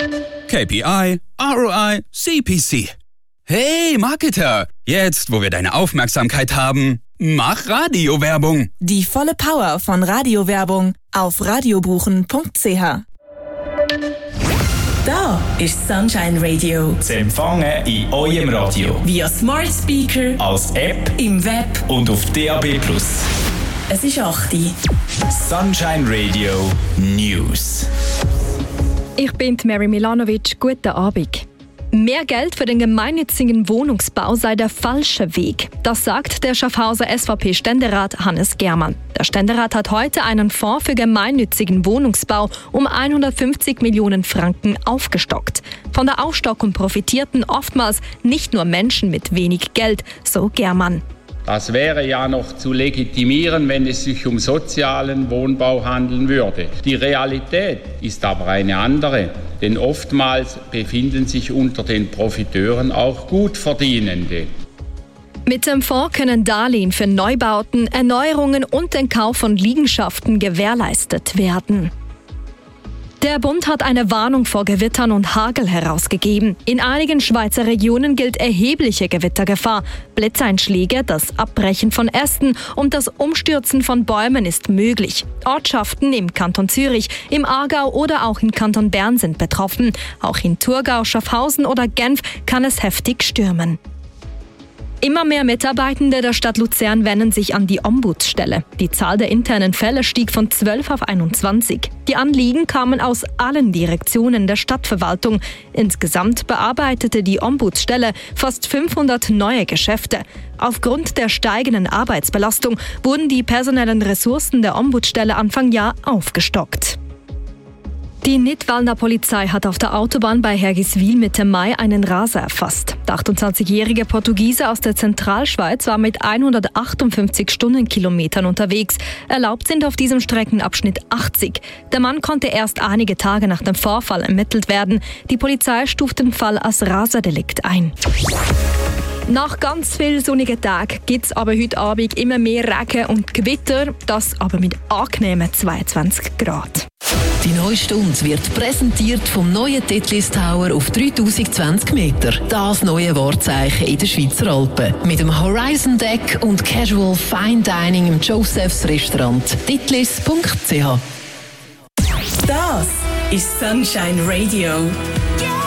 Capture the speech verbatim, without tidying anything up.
K P I, R O I, C P C. Hey Marketer, jetzt wo wir deine Aufmerksamkeit haben, mach Radiowerbung. Die volle Power von Radiowerbung auf radiobuchen punkt c h. Da ist Sunshine Radio. Zu empfangen in eurem Radio. Via Smart Speaker, als App, im Web und auf D A B plus. Es ist acht Uhr. Sunshine Radio News. Ich bin Mary Milanovic. Guten Abend. Mehr Geld für den gemeinnützigen Wohnungsbau sei der falsche Weg. Das sagt der Schaffhauser S V P-Ständerat Hannes Germann. Der Ständerat hat heute einen Fonds für gemeinnützigen Wohnungsbau um hundertfünfzig Millionen Franken aufgestockt. Von der Aufstockung profitierten oftmals nicht nur Menschen mit wenig Geld, so Germann. Das wäre ja noch zu legitimieren, wenn es sich um sozialen Wohnbau handeln würde. Die Realität ist aber eine andere, denn oftmals befinden sich unter den Profiteuren auch Gutverdienende. Mit dem Fonds können Darlehen für Neubauten, Erneuerungen und den Kauf von Liegenschaften gewährleistet werden. Der Bund hat eine Warnung vor Gewittern und Hagel herausgegeben. In einigen Schweizer Regionen gilt erhebliche Gewittergefahr. Blitzeinschläge, das Abbrechen von Ästen und das Umstürzen von Bäumen ist möglich. Ortschaften im Kanton Zürich, im Aargau oder auch im Kanton Bern sind betroffen. Auch in Thurgau, Schaffhausen oder Genf kann es heftig stürmen. Immer mehr Mitarbeitende der Stadt Luzern wenden sich an die Ombudsstelle. Die Zahl der internen Fälle stieg von zwölf auf einundzwanzig. Die Anliegen kamen aus allen Direktionen der Stadtverwaltung. Insgesamt bearbeitete die Ombudsstelle fast fünfhundert neue Geschäfte. Aufgrund der steigenden Arbeitsbelastung wurden die personellen Ressourcen der Ombudsstelle Anfang Jahr aufgestockt. Die Nidwalder Polizei hat auf der Autobahn bei Hergiswil Mitte Mai einen Raser erfasst. Der achtundzwanzigjährige Portugiese aus der Zentralschweiz war mit hundertachtundfünfzig Stundenkilometern unterwegs. Erlaubt sind auf diesem Streckenabschnitt achtzig. Der Mann konnte erst einige Tage nach dem Vorfall ermittelt werden. Die Polizei stuft den Fall als Raserdelikt ein. Nach ganz vielen sonnigen Tagen gibt es aber heute Abend immer mehr Regen und Gewitter, das aber mit angenehmen zweiundzwanzig Grad. Die neue Stunde wird präsentiert vom neuen Titlis Tower auf dreitausendzwanzig Meter. Das neue Wahrzeichen in den Schweizer Alpen. Mit dem Horizon Deck und Casual Fine Dining im Josephs Restaurant. titlis punkt c h. Das ist Sunshine Radio.